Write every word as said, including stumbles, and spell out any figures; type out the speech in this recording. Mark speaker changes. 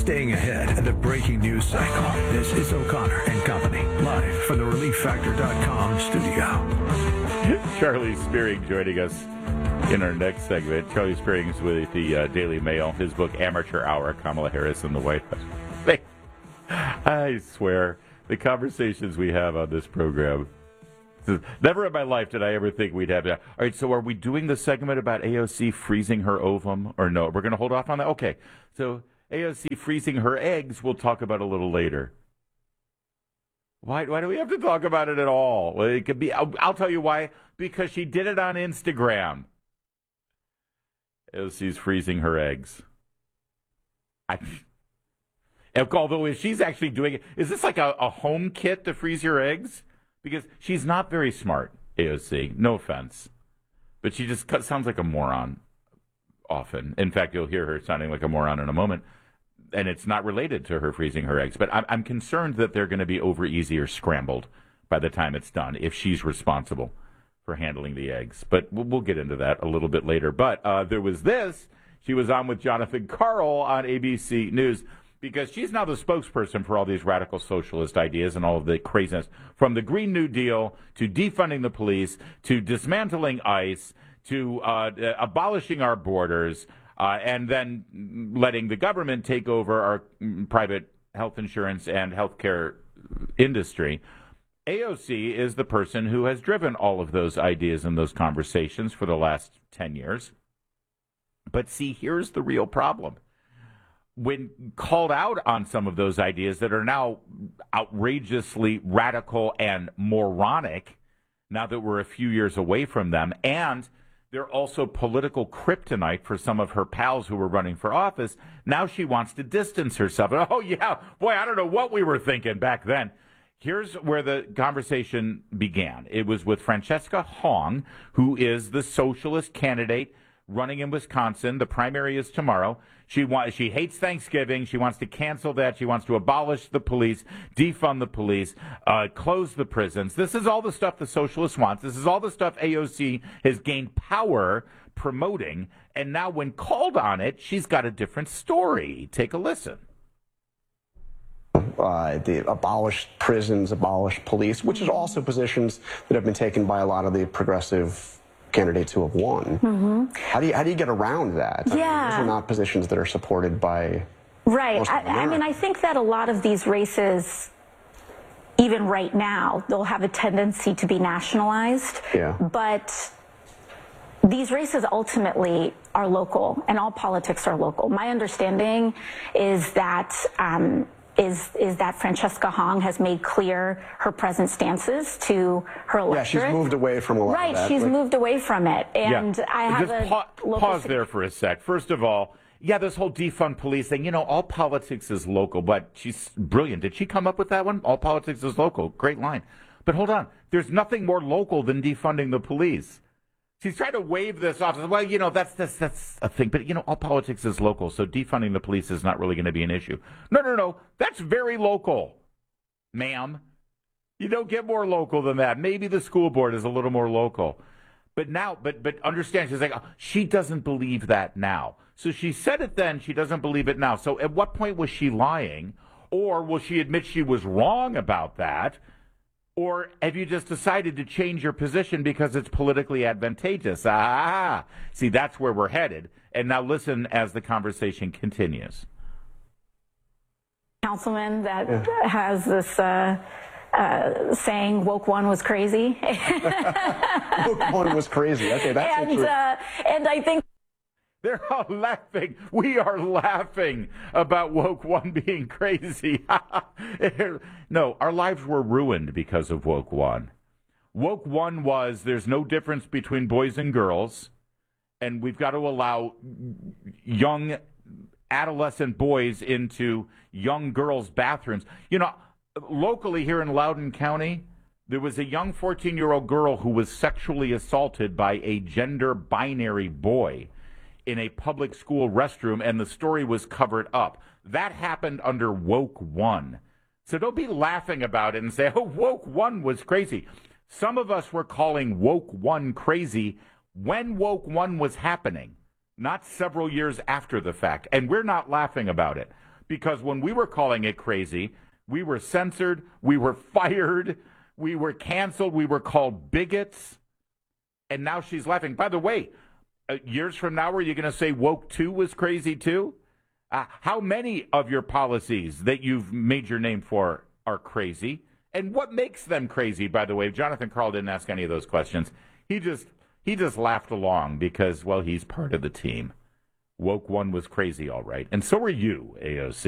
Speaker 1: Staying ahead of the breaking news cycle. This is O'Connor and Company, live from the relief factor dot com studio.
Speaker 2: Charlie Spearing joining us in our next segment. Charlie Spearing's with the uh, Daily Mail. His book, Amateur Hour, Kamala Harris in the White House. I swear, the conversations we have on this program, never in my life did I ever think we'd have that. All right, so are we doing the segment about A O C freezing her ovum, or no? We're going to hold off on that? Okay, so A O C freezing her eggs, we'll talk about a little later. Why, why do we have to talk about it at all? Well, it could be. I'll, I'll tell you why. Because she did it on Instagram. A O C's freezing her eggs. I, although if she's actually doing it, is this like a, a home kit to freeze your eggs? Because she's not very smart, A O C. No offense. But she just sounds like a moron often. In fact, you'll hear her sounding like a moron in a moment. And it's not related to her freezing her eggs. But I'm, I'm concerned that they're going to be over easy or scrambled by the time it's done, if she's responsible for handling the eggs. But we'll, we'll get into that a little bit later. But uh, there was this. She was on with Jonathan Karl on A B C News, because she's now the spokesperson for all these radical socialist ideas and all of the craziness, from the Green New Deal to defunding the police to dismantling ICE to uh, abolishing our borders uh, and then letting the government take over our private health insurance and healthcare industry. A O C is the person who has driven all of those ideas and those conversations for the last ten years. But see, here's the real problem. When called out on some of those ideas that are now outrageously radical and moronic, now that we're a few years away from them, and they're also political kryptonite for some of her pals who were running for office, now she wants to distance herself. Oh, yeah, boy, I don't know what we were thinking back then. Here's where the conversation began. It was with Francesca Hong, who is the socialist candidate running in Wisconsin. The primary is tomorrow. She wants, she hates Thanksgiving. She wants to cancel that. She wants to abolish the police, defund the police, uh, close the prisons. This is all the stuff the socialists want. This is all the stuff A O C has gained power promoting. And now when called on it, she's got a different story. Take a listen.
Speaker 3: Uh, the abolish prisons, abolish police, which is also positions that have been taken by a lot of the progressive candidates who have won. Mm-hmm. How do you how do you get around that?
Speaker 4: Yeah.
Speaker 3: I mean, those are not positions that are supported by
Speaker 4: right. I, I mean, I think that a lot of these races, even right now, they'll have a tendency to be nationalized.
Speaker 3: Yeah.
Speaker 4: But these races ultimately are local, and all politics are local. My understanding is that. Um, Is, is that Francesca Hong has made clear her present stances to her electorate.
Speaker 3: Yeah, she's moved away from a lot
Speaker 4: right,
Speaker 3: of that.
Speaker 4: Right, she's
Speaker 3: like,
Speaker 4: moved away from it. And
Speaker 2: yeah.
Speaker 4: I have
Speaker 2: Just
Speaker 4: a
Speaker 2: pa-
Speaker 4: local
Speaker 2: pause
Speaker 4: city-
Speaker 2: there for a sec. First of all, yeah, this whole defund police thing, you know, all politics is local, but she's brilliant. Did she come up with that one? All politics is local. Great line. But hold on. There's nothing more local than defunding the police. She's trying to wave this off. Well, you know, that's, that's that's a thing. But, you know, all politics is local, so defunding the police is not really going to be an issue. No, no, no. That's very local, ma'am. You don't get more local than that. Maybe the school board is a little more local. But now, but but understand, she's like, oh, she doesn't believe that now. So she said it then. She doesn't believe it now. So at what point was she lying? Or will she admit she was wrong about that? Or have you just decided to change your position because it's politically advantageous? Ah, see, that's where we're headed. And now listen as the conversation continues.
Speaker 4: Councilman that yeah. has this uh, uh, saying, woke one was crazy.
Speaker 3: Woke one was crazy. Okay, that's
Speaker 4: and, uh, and I think.
Speaker 2: They're all laughing. We are laughing about woke one being crazy. No, our lives were ruined because of woke one. Woke one was there's no difference between boys and girls, and we've got to allow young adolescent boys into young girls' bathrooms. You know, locally here in Loudoun County, there was a young fourteen-year-old girl who was sexually assaulted by a gender binary boy in a public school restroom, and the story was covered up. That happened under woke one. So don't be laughing about it and say, oh, woke one was crazy. Some of us were calling woke one crazy when woke one was happening, not several years after the fact. And we're not laughing about it. because when we were calling it crazy, we were censored, we were fired, we were canceled, we were called bigots, and now she's laughing. By the way, uh, years from now, are you going to say woke two was crazy too? Uh, how many of your policies that you've made your name for are crazy? And what makes them crazy, by the way? Jonathan Karl didn't ask any of those questions. He just he just laughed along because, well, he's part of the team. Woke one was crazy, all right. And so are you, A O C.